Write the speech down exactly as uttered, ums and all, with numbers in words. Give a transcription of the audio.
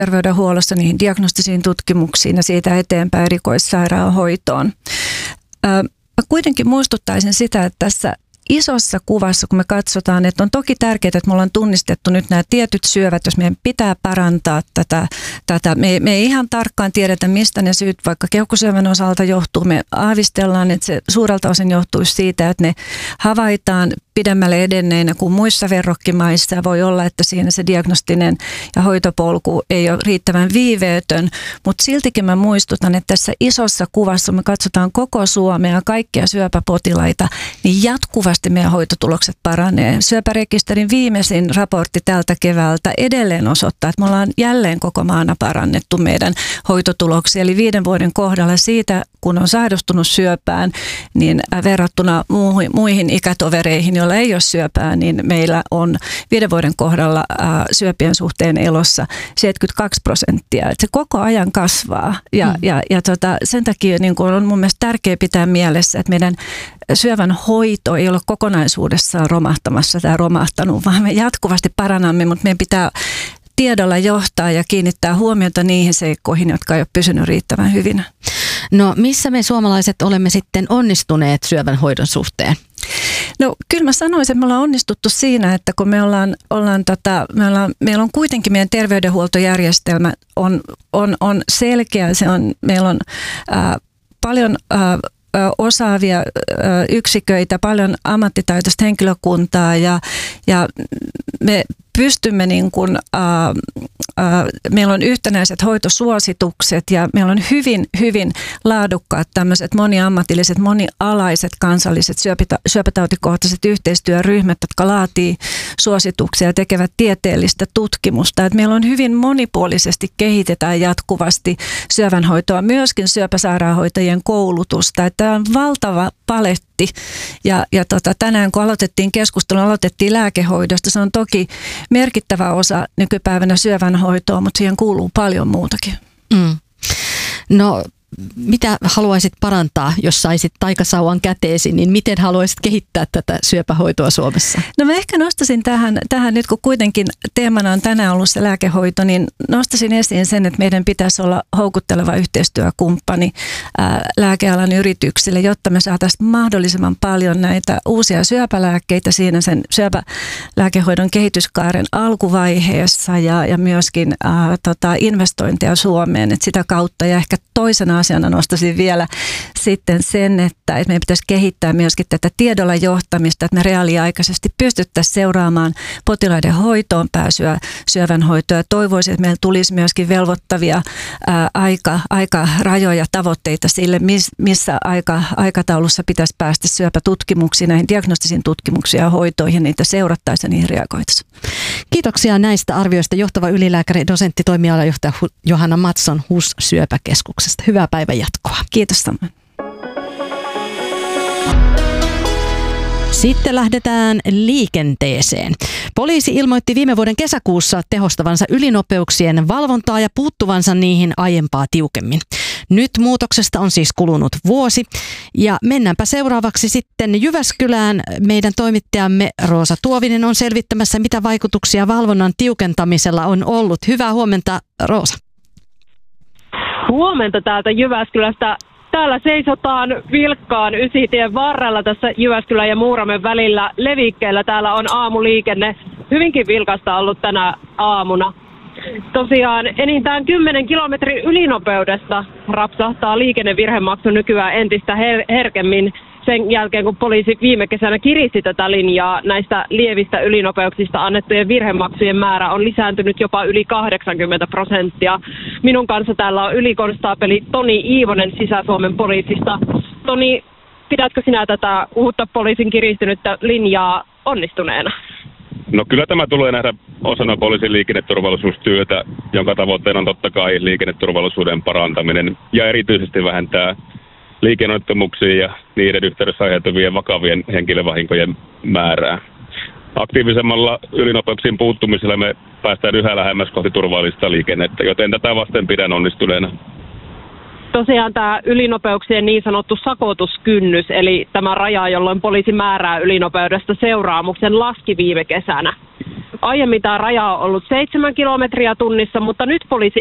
terveydenhuollossa niihin diagnostisiin tutkimuksiin ja siitä eteenpäin erikoissairaanhoitoon. Mä kuitenkin muistuttaisin sitä, että tässä isossa kuvassa, kun me katsotaan, että on toki tärkeää, että me ollaan tunnistettu nyt nämä tietyt syövät, jos meidän pitää parantaa tätä. tätä. Me, me ei ihan tarkkaan tiedetä, mistä ne syyt vaikka keuhkosyövän osalta johtuu. Me aavistellaan, että se suurelta osin johtuisi siitä, että ne havaitaan pidemmälle edenneinä kuin muissa verrokkimaissa. Voi olla, että siinä se diagnostinen ja hoitopolku ei ole riittävän viiveetön, mutta siltikin mä muistutan, että tässä isossa kuvassa me katsotaan koko Suomea, kaikkia syöpäpotilaita, niin jatkuvasti meidän hoitotulokset paranee. Syöpärekisterin viimeisin raportti tältä keväältä edelleen osoittaa, että me ollaan jälleen koko maana parannettu meidän hoitotuloksia. Eli viiden vuoden kohdalla siitä, kun on sairastunut syöpään, niin verrattuna muihin ikätovereihin, joilla ei ole syöpää, niin meillä on viiden vuoden kohdalla syöpien suhteen elossa seitsemänkymmentäkaksi prosenttia. Et se koko ajan kasvaa ja, mm. ja, ja tota, sen takia niin kun on mun mielestä tärkeää pitää mielessä, että meidän syövän hoito ei ole kokonaisuudessaan romahtamassa tai romahtanut, vaan me jatkuvasti parannamme, mutta meidän pitää tiedolla johtaa ja kiinnittää huomiota niihin seikkoihin, jotka ei ole pysynyt riittävän hyvin. No missä me suomalaiset olemme sitten onnistuneet syövän hoidon suhteen? No kyllä mä sanoisin, että me ollaan onnistuttu siinä, että kun me ollaan, ollaan tota, me ollaan, meillä on kuitenkin meidän terveydenhuoltojärjestelmä on, on, on selkeä, se on, meillä on ää, paljon ää, osaavia yksiköitä, paljon ammattitaitoista henkilökuntaa ja, ja me pystymme niin kuin, ää, ää, meillä on yhtenäiset hoitosuositukset ja meillä on hyvin, hyvin laadukkaat tämmöiset moniammatilliset, monialaiset kansalliset syöpitä, syöpätautikohtaiset yhteistyöryhmät, jotka laatii suosituksia ja tekevät tieteellistä tutkimusta. Et meillä on hyvin monipuolisesti kehitetään jatkuvasti syövänhoitoa, myöskin syöpäsairaanhoitajien koulutusta. Tämä on valtava paletti ja, ja tota, tänään kun aloitettiin keskustelua, aloitettiin lääkehoidosta, se on toki merkittävä osa nykypäivänä syövänhoitoa, mutta siihen kuuluu paljon muutakin. Mm. No mitä haluaisit parantaa, jos saisit taikasauvan käteesi, niin miten haluaisit kehittää tätä syöpähoitoa Suomessa? No mä ehkä nostaisin tähän, tähän nyt kun kuitenkin teemana on tänään ollut se lääkehoito, niin nostaisin esiin sen, että meidän pitäisi olla houkutteleva yhteistyökumppani ää, lääkealan yrityksille, jotta me saataisiin mahdollisimman paljon näitä uusia syöpälääkkeitä siinä sen syöpälääkehoidon kehityskaaren alkuvaiheessa ja, ja myöskin ää, tota, investointeja Suomeen, että sitä kautta ja ehkä toisena asiana nostaisin vielä sitten sen, että meidän pitäisi kehittää myöskin tätä tiedolla johtamista, että me reaaliaikaisesti pystyttäisiin seuraamaan potilaiden hoitoon pääsyä, syövänhoitoa. Ja toivoisin, että meillä tulisi myöskin velvoittavia ää, aika, aikarajoja, tavoitteita sille, missä aika, aikataulussa pitäisi päästä syöpätutkimuksiin, näihin diagnostisiin tutkimuksiin ja hoitoihin, niitä seurattaisiin ja niihin reagoitaisiin. Kiitoksia näistä arvioista johtava ylilääkäri, dosentti, toimialajohtaja Johanna Mattsson H U S-syöpäkeskuksesta. Hyvää päivän jatkoa. Kiitos samoin. Sitten lähdetään liikenteeseen. Poliisi ilmoitti viime vuoden kesäkuussa tehostavansa ylinopeuksien valvontaa ja puuttuvansa niihin aiempaa tiukemmin. Nyt muutoksesta on siis kulunut vuosi ja mennäänpä seuraavaksi sitten Jyväskylään. Meidän toimittajamme Roosa Tuovinen on selvittämässä, mitä vaikutuksia valvonnan tiukentamisella on ollut. Hyvää huomenta, Roosa. Huomenta täältä Jyväskylästä. Täällä seisotaan vilkkaan Ysitien varrella tässä Jyväskylän ja Muuramen välillä levikkeellä. Täällä on aamuliikenne hyvinkin vilkasta ollut tänä aamuna. Tosiaan enintään kymmenen kilometrin ylinopeudesta rapsahtaa liikennevirhemaksu nykyään entistä her- herkemmin sen jälkeen, kun poliisi viime kesänä kiristi tätä linjaa. Näistä lievistä ylinopeuksista annettujen virhemaksujen määrä on lisääntynyt jopa yli kahdeksankymmentä prosenttia. Minun kanssa täällä on ylikonstaapeli Toni Iivonen Sisä-Suomen poliisista. Toni, pidätkö sinä tätä uutta poliisin kiristynyttä linjaa onnistuneena? No kyllä tämä tulee nähdä osana poliisin liikenneturvallisuustyötä, jonka tavoitteena on totta kai liikenneturvallisuuden parantaminen ja erityisesti vähentää liikenneonnettomuuksien ja niiden yhteydessä aiheutuvien vakavien henkilövahinkojen määrää. Aktiivisemmalla ylinopeuksiin puuttumisella me päästään yhä lähemmäs kohti turvallista liikennettä, joten tätä vasten pidän onnistuneena. Tosiaan tämä ylinopeuksien niin sanottu sakotuskynnys, eli tämä raja, jolloin poliisi määrää ylinopeudesta seuraamuksen, laski viime kesänä. Aiemmin tämä raja on ollut seitsemän kilometriä tunnissa, mutta nyt poliisi